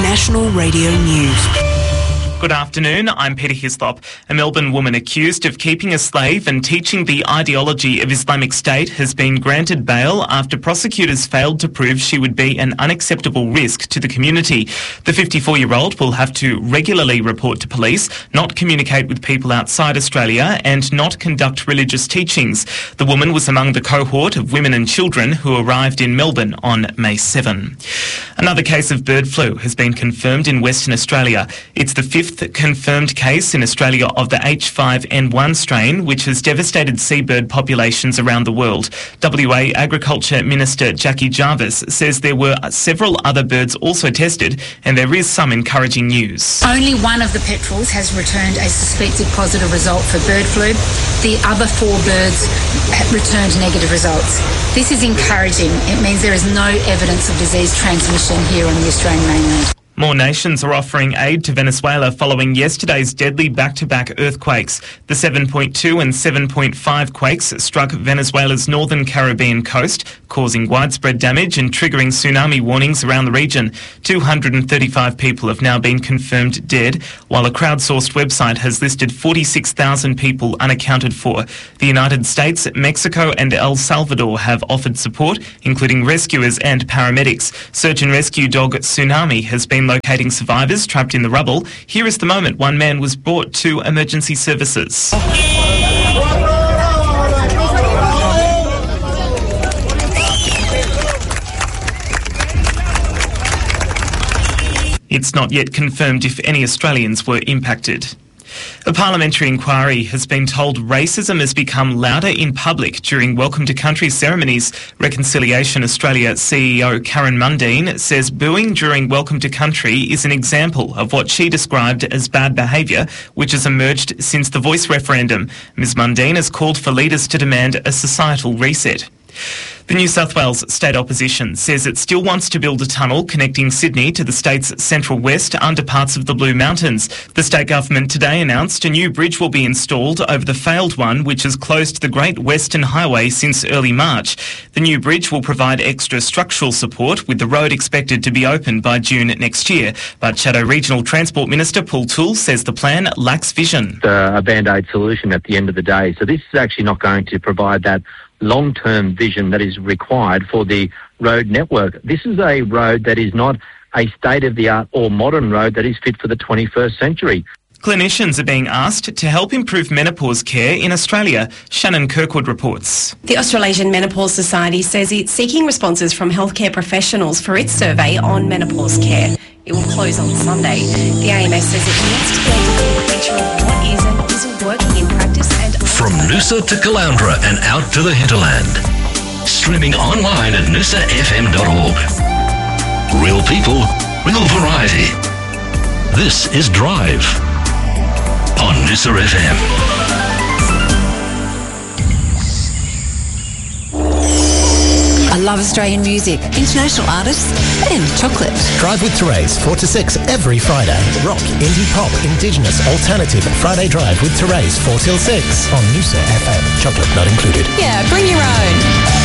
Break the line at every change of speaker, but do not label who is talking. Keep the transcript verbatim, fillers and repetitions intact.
National Radio News.
Good afternoon, I'm Peter Hislop. A Melbourne woman accused of keeping a slave and teaching the ideology of Islamic State has been granted bail after prosecutors failed to prove she would be an unacceptable risk to the community. The fifty-four-year-old will have to regularly report to police, not communicate with people outside Australia and not conduct religious teachings. The woman was among the cohort of women and children who arrived in Melbourne on May seventh. Another case of bird flu has been confirmed in Western Australia. It's the fifth confirmed case in Australia of the H five N one strain, which has devastated seabird populations around the world. W A Agriculture Minister Jackie Jarvis says there were several other birds also tested, and there is some encouraging news.
Only one of the petrels has returned a suspected positive result for bird flu. The other four birds have returned negative results. This is encouraging. It means there is no evidence of disease transmission here on the Australian mainland.
More nations are offering aid to Venezuela following yesterday's deadly back-to-back earthquakes. The seven point two and seven point five quakes struck Venezuela's northern Caribbean coast, causing widespread damage and triggering tsunami warnings around the region. two hundred thirty-five people have now been confirmed dead, while a crowdsourced website has listed forty-six thousand people unaccounted for. The United States, Mexico and El Salvador have offered support, including rescuers and paramedics. Search and rescue dog Tsunami has been locating survivors trapped in the rubble. Here is the moment one man was brought to emergency services. It's not yet confirmed if any Australians were impacted. A parliamentary inquiry has been told racism has become louder in public during Welcome to Country ceremonies. Reconciliation Australia C E O Karen Mundine says booing during Welcome to Country is an example of what she described as bad behaviour, which has emerged since the Voice referendum. Miz Mundine has called for leaders to demand a societal reset. The New South Wales State Opposition says it still wants to build a tunnel connecting Sydney to the state's central west under parts of the Blue Mountains. The state government today announced a new bridge will be installed over the failed one which has closed the Great Western Highway since early March. The new bridge will provide extra structural support, with the road expected to be opened by June next year. But Shadow Regional Transport Minister Paul Toole says the plan lacks vision.
Uh, a band-aid solution at the end of the day. So this is actually not going to provide that long-term vision that is required for the road network. This is a road that is not a state-of-the-art or modern road that is fit for the twenty-first century.
Clinicians are being asked to help improve menopause care in Australia. Shannon Kirkwood reports.
The Australasian Menopause Society says it's seeking responses from healthcare professionals for its survey on menopause care. It will close on Sunday. The A M S says it needs to gain a clear picture of what is and isn't working in practice. And
from Noosa to Caloundra and out to the hinterland. Streaming online at noosa f m dot org. Real people, real variety. This is Drive on Noosa F M.
I love Australian music, international artists and chocolate.
Drive with Therese, four to six every Friday. Rock, indie pop, indigenous, alternative. Friday Drive with Therese, four till six on Noosa F M. Chocolate not included.
Yeah, bring your own.